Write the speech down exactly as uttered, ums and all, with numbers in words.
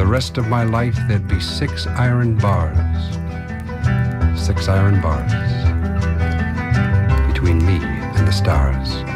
the rest of my life, there'd be six iron bars. Six iron bars between me and the stars.